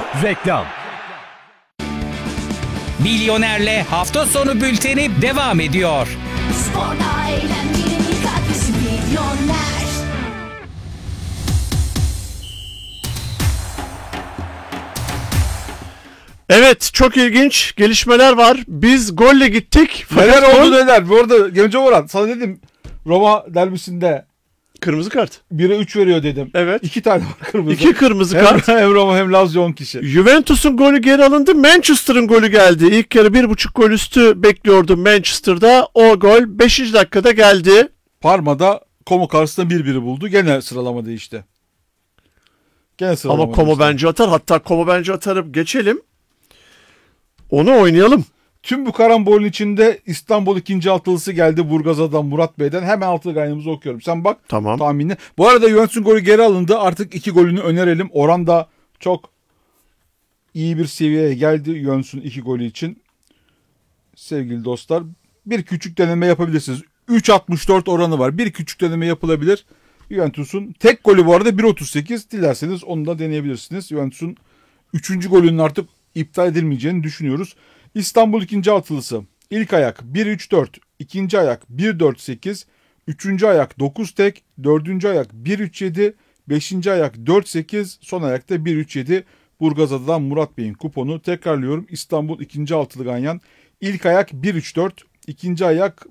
Reklam. Milyoner'le hafta sonu bülteni devam ediyor. Sporla eğlencenin ilk adresi Milyoner. Evet, çok ilginç gelişmeler var. Biz golle gittik. Neler Fakat oldu neler. Bu arada Genco Orhan sana dedim Roma derbisinde kırmızı kart. 1'e 3 veriyor dedim. Evet. 2 tane var kırmızı. 2 kırmızı hem, kart. hem Roma hem Lazio 10 kişi. Juventus'un golü geri alındı. Manchester'ın golü geldi. İlk yarı 1,5 gol üstü bekliyordu Manchester'da. O gol 5. dakikada geldi. Parma'da Como karşısında 1-1'i buldu. Gene sıralama değişti. Gene sıralama Ama Como değişti. bence atar. Hatta Como bence atarıp geçelim. Onu oynayalım. Tüm bu karambolün içinde İstanbul ikinci altılısı geldi Burgazada'dan Murat Bey'den. Hemen altılı gayrımızı okuyorum. Sen bak Tamam. tahminine. Bu arada Juventus'un golü geri alındı. Artık 2 golünü önerelim. Oran da çok iyi bir seviyeye geldi Juventus'un 2 golü için. Sevgili dostlar, bir küçük deneme yapabilirsiniz. 3.64 oranı var. Bir küçük deneme yapılabilir. Juventus'un tek golü bu arada 1.38. Dilerseniz onu da deneyebilirsiniz. Juventus'un 3. golünün artık iptal edilmeyeceğini düşünüyoruz. İstanbul ikinci altılısı. İlk ayak 1-3-4, ikinci ayak 1-4-8, üçüncü ayak 9 tek, dördüncü ayak 1-3-7, beşinci ayak 4-8, son ayakta 1-3-7. Burgazada'dan Murat Bey'in kuponu. Tekrarlıyorum, İstanbul ikinci altılı ganyan. İlk ayak 1-3-4, ikinci ayak